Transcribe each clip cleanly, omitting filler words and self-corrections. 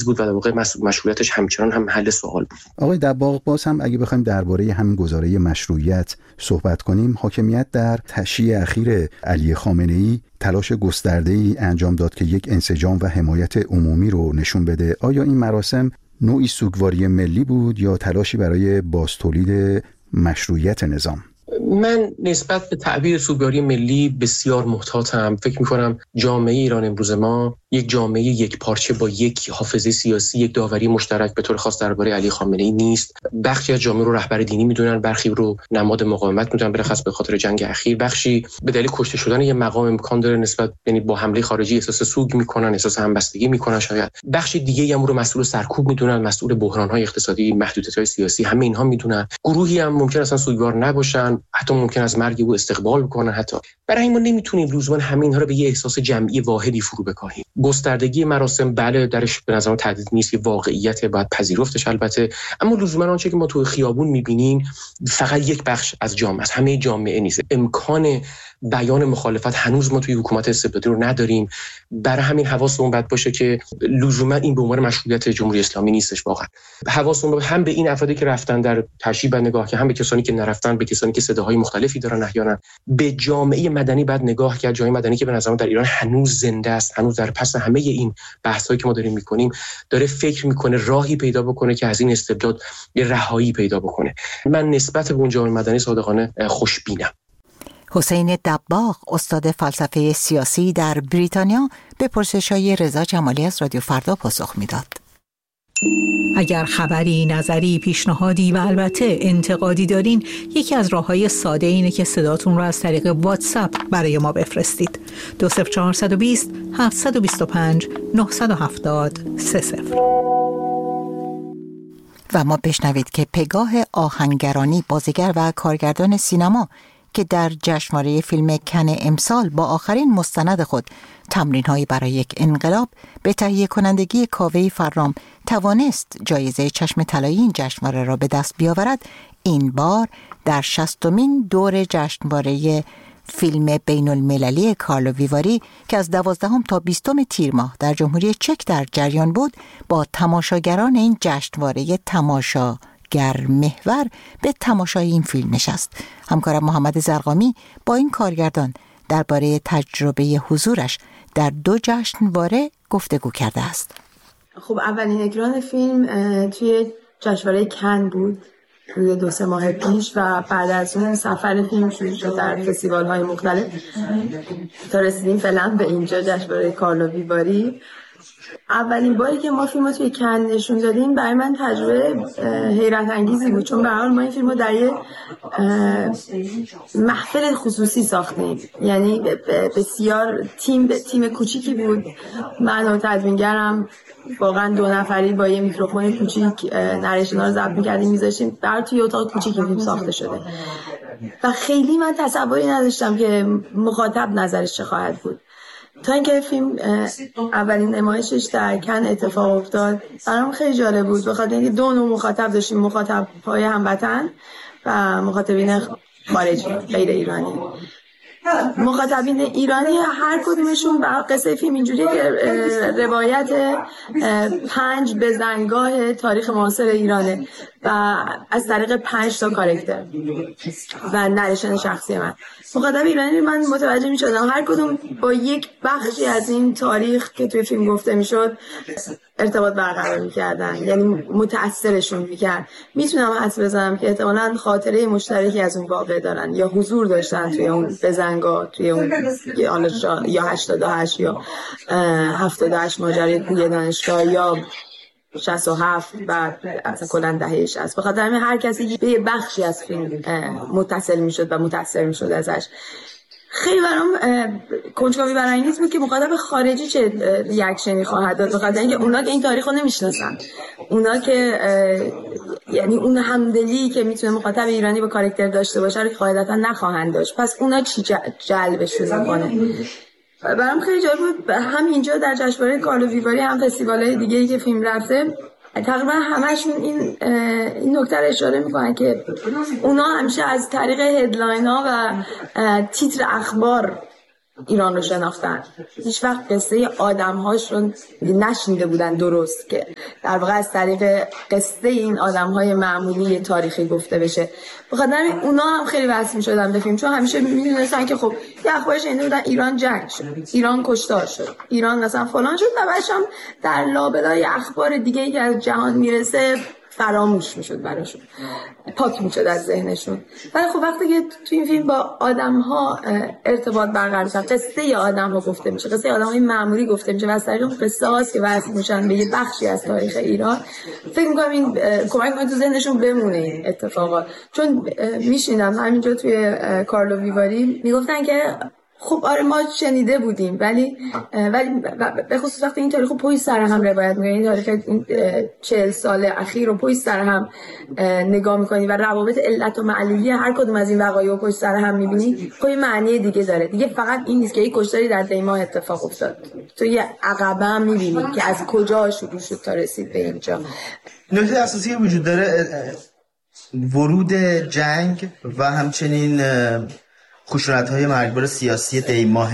بود و در واقع مشروعیتش همچنان هم محل سوال بود. آقای دباغ، باز هم اگه بخوایم درباره همین گزاره مشروعیت صحبت کنیم، حاکمیت در تشییع اخیر علی خامنه‌ای تلاش گسترده‌ای انجام داد که یک انسجام و حمایت عمومی رو نشون بده. آیا این مراسم نوعی سوگواری ملی بود یا تلاشی برای بازتولید مشروعیت نظام؟ من نسبت به تعبیر سوگواری ملی بسیار محتاطم. فکر می‌کنم جامعه ایران امروز ما یک جامعه یک پارچه با یک حافظه سیاسی، یک داوری مشترک به طور خاص درباره علی خامنه‌ای نیست. بخشی از جامعه رو رهبر دینی میدونن، برخی رو نماد مقاومت میدونن برخلاف به خاطر جنگ اخیر، بخشی به دلیل کشته شدن یه مقام امکان داره نسبت، یعنی با حمله خارجی احساس سوگ میکنن، احساس همبستگی میکنن شاید. بخش دیگه هم رو مسئول سرکوب میدونن، مسئول بحران‌های اقتصادی، محدودیت‌های سیاسی، همه اینها میدونن. گروهی هم ممکن است سوگوار نباشن، حتی ممکن است مرگ او استقبال بکنن. حتی برای این ما نمیتونیم لزوما همه اینها رو به یه احساس جمعی واحدی فرو بکاهیم. گستردگی مراسم بله درش به نظر تهدید نیست، یه واقعیت باید پذیرفتش البته، اما لزوما آنچه که ما تو خیابون میبینیم فقط یک بخش از جامعه است، همه جامعه نیست. امکان بیان مخالفت هنوز ما توی حکومت استبدادی رو نداریم. برای همین حواسمون باید باشه که لزوما این به عنوان مشروعیت جمهوری اسلامی نیستش. واقعا حواسمون هم به این افرادی که رفتن در تشییع نگاه که هم به کسانی که نرفتن، به کسانی که صداهای مختلفی دارن احیانا. به جامعه مدنی بعد نگاه کرد، جامعه مدنی که به نظر من در ایران هنوز زنده است، هنوز در پس همه این بحثایی که ما داریم میکنیم داره فکر میکنه راهی پیدا بکنه که از این استبداد یه رهایی پیدا بکنه. من نسبت به اون جامعه مدنی صادقانه خوشبینم. حسین دباغ، استاد فلسفه سیاسی در بریتانیا، به پرسش‌های رضا جمالی از رادیو فردا پاسخ میداد. اگر خبری، نظری، پیشنهادی و البته انتقادی دارین، یکی از راه‌های ساده اینه که صداتون رو از طریق واتساپ برای ما بفرستید. 20420 725 970 30. و ما بشنوید که پگاه آهنگرانی، بازیگر و کارگردان سینما که در جشنواره فیلم کن امسال با آخرین مستند خود تمرین‌هایی برای یک انقلاب به تهیه کنندگی کاوه فرام توانست جایزه چشم طلایی این جشنواره را به دست بیاورد، این بار در 60مین دور جشنواره فیلم بین المللی کارلو ویواری که از 12 تا 20 تیر ماه در جمهوری چک در جریان بود، با تماشاگران این جشنواره تماشاگر محور به تماشای این فیلم نشست. همکارم محمد زرقامی با این کارگردان درباره تجربه حضورش در 2 جشنواره گفتگو کرده است. خب اولین اکران فیلم توی جشنواره کن بود روی 2-3 ماه پیش و بعد از اون سفر فیلم شروع شد در فستیوال‌های مختلف تا رسیدیم فعلا به اینجا جشنواره کارلو ویواری. اولین باری که ما فیلم رو توی کن نشون دادیم برای من تجربه حیرت انگیزی بود، چون به هر حال ما این فیلم رو در یه محفل خصوصی ساختیم، یعنی بسیار تیم کوچیکی بود. من و تدوینگرم واقعا 2 نفری با یه میکروفون کوچیک نریشن‌ها رو ضبط می‌کردیم می‌ذاشتیم در توی اتاق کوچیکی فیلم ساخته شده و خیلی من تصوری نداشتم که مخاطب نظرش چه خواهد بود تا اینکه فیلم اولین نمایشش در کن اتفاق افتاد. برام خیلی جالب بود بخاطر اینکه 2 نوع مخاطب داشتیم، مخاطب‌های هموطن و مخاطبین خارجی غیر ایرانی. مخاطبین ایرانی هر کدومشون بر قصه فیلم اینجوریه که روایت 5 بزنگاه تاریخ معاصر ایرانه و از طریق 5 تا کاراکتر و نریشن شخصی من. مخاطب ایرانی من متوجه می شدم هر کدوم با یک بخشی از این تاریخ که توی فیلم گفته می شد ارتباط برقرار می کردن، یعنی متأثرشون می کرد. میتونم حدس بزنم که احتمالاً خاطره مشترکی از اون واقعه دارن یا حضور داشتن توی اون بزنگاه، توی اون یا 88 یا 78 ماجرای کوی دانشگاه یا 67 بعد اصلا کلا دهه 60. بخاطر همین هر کسی به یه بخشی از فیلم متصل میشد و متاثر میشد ازش. خیلی برام کنجکاوی برانگیز بود که مخاطب خارجی چه ریاکشنی خواهد داد، بخاطر اینکه اونا که این تاریخو نمیشناسن، اونا که یعنی اون همدلی که میتونه مخاطب ایرانی با کاراکتر داشته باشه رو قاعدتا نخواهند داشت. پس اونا چی جلبشون میکنه؟ برام خیلی جالب بود. هم اینجا در جشنواره کارلو ویواری هم فستیوال‌های دیگه‌ای که فیلم رفته تقریبا همشون این نکته رو اشاره میکنن که اونا همیشه از طریق هدلاین ها و تیتر اخبار ایران رو شناختن، هیچ وقت قصه آدم‌هاش رو نشنیده بودن درست، که در واقع از طریق قصه این آدم‌های معمولی تاریخی گفته بشه. بخاطر اونا هم خیلی وصل می‌شدن به فیلم، چون همیشه می‌دونستن که خب یه اخبارش شنیده بودن ایران جنگ شد، ایران کشتار شد، ایران مثلا فلان شد، و بعدش هم در لابلای اخبار دیگه‌ای که از جهان میرسه فراموش میشد براشون، پاک میشد از ذهنشون. ولی خب وقتی که تو این فیلم با آدم‌ها ارتباط برقرار میشه، قصه آدم‌ها گفته میشه، قصه آدم‌های معمولی گفته میشه و از طریق اون قصه هاست که وصل میشن به یه بخشی از تاریخ ایران، فکر می‌کنم این کمک می‌کنه تو ذهنشون بمونه این اتفاقات. چون میشینم همینجا توی کارلو ویواری میگفتن که خب آره ما شنیده بودیم، ولی به خصوص وقتی این تاریخ رو پشت سر هم روایت می‌کنی، این تاریخ این 40 سال اخیر رو پشت سر هم نگاه می‌کنی و روابط علت و معلولی هر کدوم از این وقایع رو پشت سر هم می‌بینی، خب یه معنی دیگه داره. دیگه فقط این نیست که یک کشتاری در دیماه اتفاق افتاد، تو یه عقبه هم می‌بینی که از کجا شروع شد تا رسید به اینجا. نکته اساسی که وجود داره ورود جنگ و همچنین خشونت‌های مرگبار سیاسی دیماه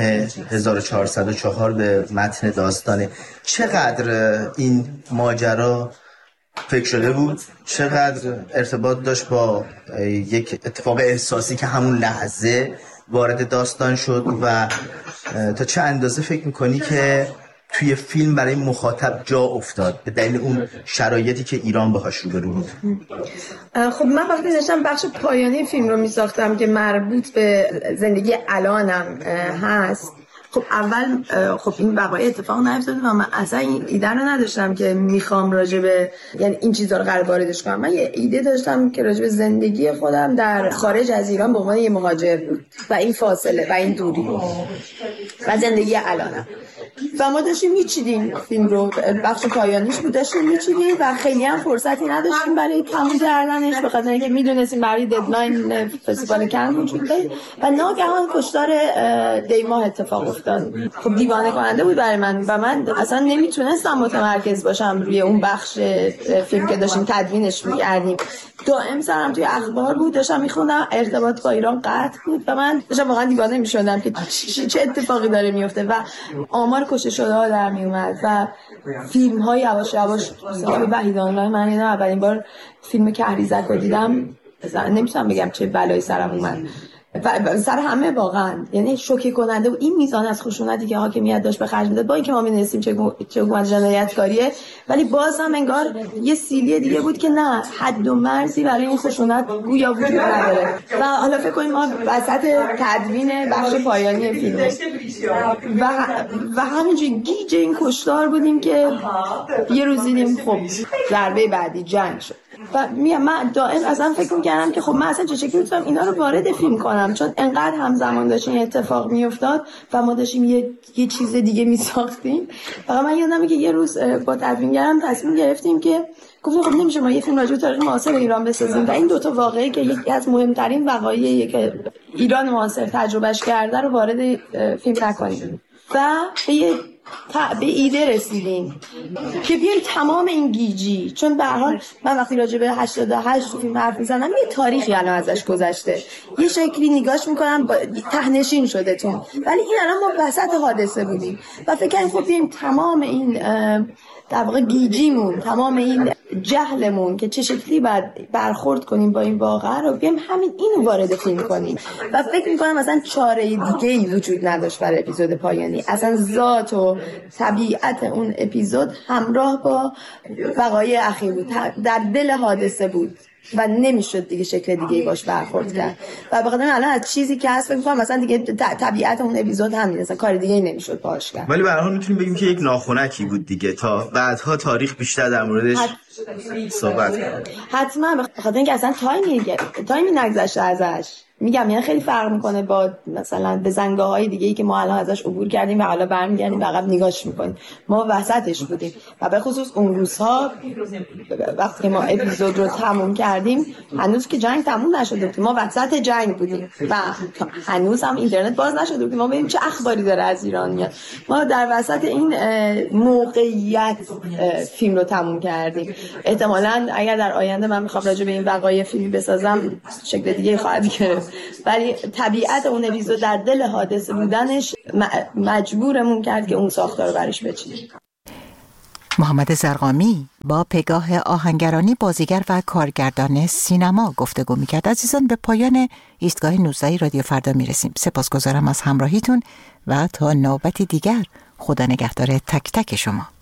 1404 به متن داستانه. چقدر این ماجرا فکر شده بود؟ چقدر ارتباط داشت با یک اتفاق احساسی که همون لحظه وارد داستان شد و تا چه اندازه فکر می‌کنی که توی فیلم برای مخاطب جا افتاد به دلیل اون شرایطی که ایران باهاش روبرو بود؟ خب من وقتی داشتم بخش پایانی فیلم رو میساختم که مربوط به زندگی الانم هست، خب اول خب این وقایع اتفاق نیفتاده و من اصلا این ایده رو نداشتم که میخوام راجع به یعنی این چیزا رو قرار واردش کنم. من یه ایده داشتم که راجع به زندگی خودم در خارج از ایران به عنوان یه مهاجر بود و این فاصله و این دوری و زندگی الانم، و ما داشتیم میچیدیم فیلم رو، بخش پایانیش بود، داشتیم میچیدیم و خیلی هم فرصتی نداشتیم برای تموم کردنش، به خاطر اینکه میدونستیم برای ددلاین فستیوال کن وجود داره و ناگهان کشتار دیماه اتفاق افتاد. خب دیوانه کننده بود برای من و من اصلا نمیتونستم متمرکز باشم روی اون بخش فیلم که داشتیم تدوینش میکردیم. دائم سرم توی اخبار بود، داشتم میخوندم ارتباط با ایران قطع بود و من داشتم واقعا دیوانه میشدم که چه اتفاقی داره میفته و آمار کشته شده ها در میومد و فیلم های یواش یواش صاحب وحید آنلاین. من دیدم اولین بار فیلم کهریزک رو دیدم، نمیتونم بگم چه بلایی سرم اومد و سر همه واقعا، یعنی شوکه کننده و این میزان از خشونتی که حاکمیت داشت به خرج میداد، با اینکه ما می‌دونستیم چه حکومت جنایتکاریه، ولی باز هم انگار یه سیلی دیگه بود که نه حد و مرزی برای این خشونت گویا وجود نداره. و حالا فکر کنیم ما وسط تدوین بخش پایانی فیلم و همینجوری گیج این کشتار بودیم که یه روز دیدیم خب ضربه بعدی جنگ شد و من دائم اصلا فکر می‌کردم که خب من اصلا چه شکلی می‌تونم اینا رو وارد فیلم کنم، چون انقدر همزمان داشت این اتفاق میافتاد و ما داشتیم یه چیز دیگه میساختیم. فقط من یادمه که یه روز با تدوینگرم تصمیم گرفتیم که گفتیم خب نمیشه ما یه فیلم راجع به تاریخ معاصر ایران بسازیم و این دوتا واقعی که یکی از مهمترین وقایعی که ایران معاصر تجربهش کرده رو وارد فیلم نکنیم و به ایده رسیدیم که بیایم تمام این گیجی، چون به هر حال من وقتی راجع به 88 فیلم حرف میزنم یه تاریخی الان ازش گذشته، یه شکلی نگاش میکنم تهنشین شده تون، ولی این الان ما وسط حادثه بودیم و فکر کنم خب بیایم تمام این در واقع گیجیمون، تمام این جهلمون که چه شکلی باید برخورد کنیم با این واقعه رو بیایم همین اینو وارد فیلم کنیم و فکر میکنم مثلا چاره دیگه‌ای وجود نداشت برای اپیزود پایانی، اصلا ذات و طبیعت اون اپیزود همراه با وقایع اخیر بود، در دل حادثه بود و نمیشد دیگه شکل دیگه باش برخورد کرد و بخاطر الان از چیزی که هست فکر می‌کنم مثلا دیگه طبیعت اون اپیزود همین، مثلا کار دیگه نمیشد باش کرد. ولی به هر حال میتونیم بگیم که یک ناخنکی بود دیگه، تا بعدها تاریخ بیشتر در موردش صحبت کنه. حتما بخاطر اینکه اصلا تایمی نگذشته ازش. میگم یعنی خیلی فرق میکنه با مثلا به زنگاه‌های دیگه‌ای که ما الان ازش عبور کردیم و حالا برمیگردیم و عقب نگاش میکنیم. ما وسطش بودیم و به خصوص اون روزها وقتی ما اپیزود رو تموم کردیم هنوز که جنگ تموم نشده بود، ما وسط جنگ بودیم و هنوز هم اینترنت باز نشده بود ما ببینیم چه اخباری داره از ایران میاد. ما در وسط این موقعیت فیلم رو تموم کردیم احتمالاً اگر در آینده من میخوام راجع به این وقایع فیلمی بسازم شکل دیگه خواهد گرفت، ولی طبیعت اون اپیزود در دل حادثه بودنش مجبورمون کرد که اون ساختار رو برش بچینیم. محمد زرقامی با پگاه آهنگرانی بازیگر و کارگردان سینما گفتگو میکرد. عزیزان به پایان ایستگاه 19 رادیو فردا میرسیم. سپاسگزارم از همراهیتون و تا نوبت دیگر خدا نگهدار تک تک شما.